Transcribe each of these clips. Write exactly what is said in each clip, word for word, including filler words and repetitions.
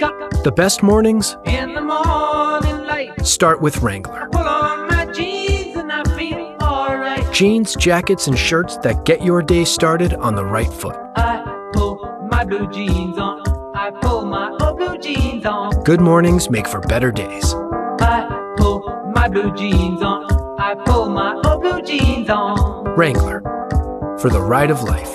wake up. The best mornings In the morning light. start with Wrangler. Pull on my jeans and I feel alright. Jeans, jackets, and shirts that get your day started on the right foot. I pull my blue jeans on. I pull my old blue jeans on. Good mornings make for better days. I pull my blue jeans on. I pull my old blue jeans on. Wrangler, for the ride of life.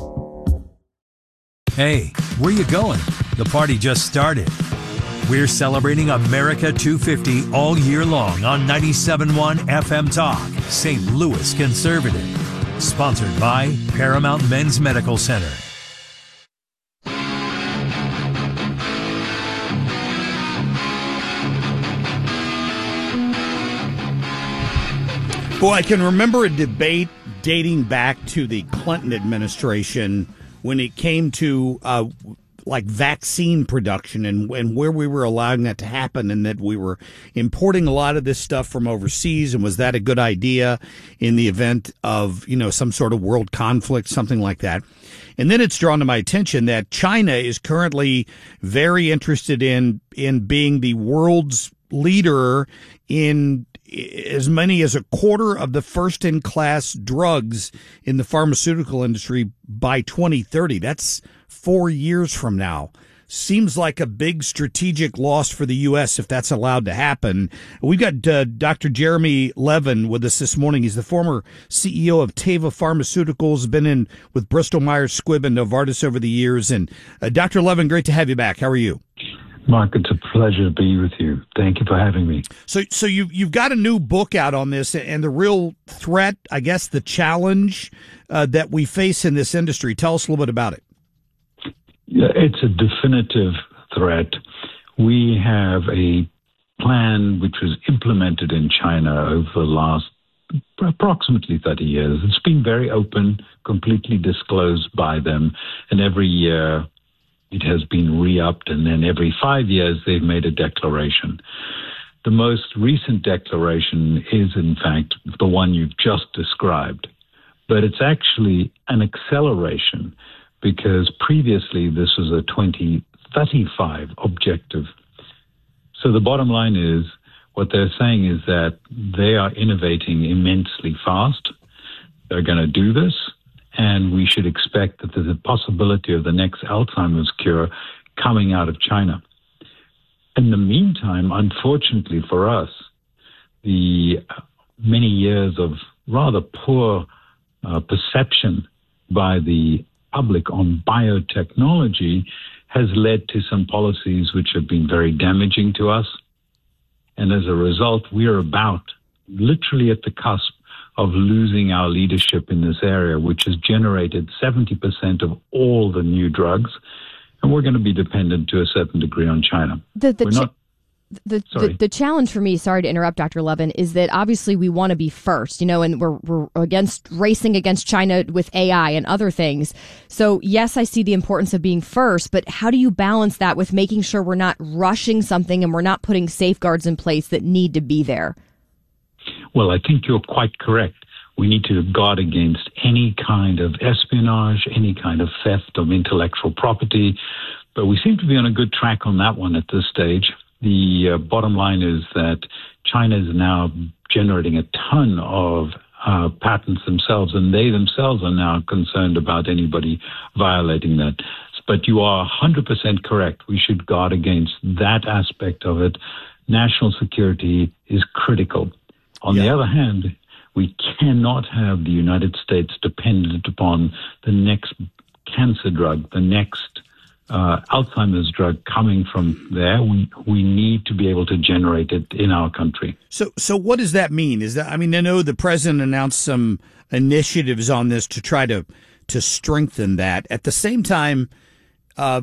Hey, where you going? The party just started. We're celebrating America two fifty all year long on ninety-seven point one F M Talk, Saint Louis Conservative. Sponsored by Paramount Men's Medical Center. Well, I can remember a debate dating back to the Clinton administration when it came to uh, like vaccine production and, and where we were allowing that to happen, and that we were importing a lot of this stuff from overseas. And was that a good idea in the event of, you know, some sort of world conflict, something like that? And then it's drawn to my attention that China is currently very interested in in being the world's leader in as many as a quarter of the first-in-class drugs in the pharmaceutical industry by twenty thirty. That's four years from now. Seems like a big strategic loss for the U S if that's allowed to happen. We've got uh, Doctor Jeremy Levin with us this morning. He's the former C E O of Teva Pharmaceuticals, been in with Bristol Myers Squibb and Novartis over the years. And uh, Doctor Levin, great to have you back. How are you? Mark, it's a pleasure to be with you. Thank you for having me. So, so you you've got a new book out on this, and the real threat, I guess, the challenge uh, that we face in this industry. Tell us a little bit about it. Yeah, it's a definitive threat. We have a plan which was implemented in China over the last approximately thirty years. It's been very open, completely disclosed by them, and every year it has been re-upped, and then every five years they've made a declaration. The most recent declaration is, in fact, the one you've just described, but it's actually an acceleration because previously this was a twenty thirty-five objective. So the bottom line is, what they're saying is that they are innovating immensely fast. They're going to do this. And we should expect that there's a possibility of the next Alzheimer's cure coming out of China. In the meantime, unfortunately for us, the many years of rather poor uh, perception by the public on biotechnology has led to some policies which have been very damaging to us. And as a result, we're about literally at the cusp of losing our leadership in this area, which has generated seventy percent of all the new drugs. And we're going to be dependent to a certain degree on China. The, the, we're ch- not, the, the, the challenge for me, sorry to interrupt, Doctor Levin, is that obviously we want to be first, you know, and we're, we're against racing against China with A I and other things. So, yes, I see the importance of being first, but how do you balance that with making sure we're not rushing something and we're not putting safeguards in place that need to be there? Well, I think you're quite correct. We need to guard against any kind of espionage, any kind of theft of intellectual property. But we seem to be on a good track on that one at this stage. The uh, bottom line is that China is now generating a ton of uh, patents themselves, and they themselves are now concerned about anybody violating that. But you are one hundred percent correct. We should guard against that aspect of it. National security is critical. On yeah. the other hand, we cannot have the United States dependent upon the next cancer drug, the next uh, Alzheimer's drug coming from there. We we need to be able to generate it in our country. So, so what does that mean? Is that I mean, I know the president announced some initiatives on this to try to to strengthen that. At the same time, uh,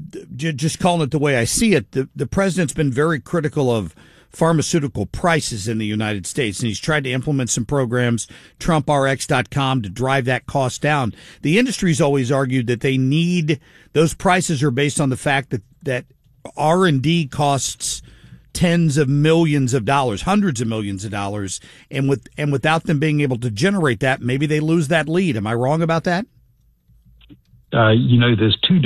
just calling it the way I see it, the the president's been very critical of pharmaceutical prices in the United States, and he's tried to implement some programs, Trump R X dot com, to drive that cost down. The industry's always argued that they need, those prices are based on the fact that, that R and D costs tens of millions of dollars, hundreds of millions of dollars, and with and without them being able to generate that, maybe they lose that lead. Am I wrong about that? Uh, you know, there's two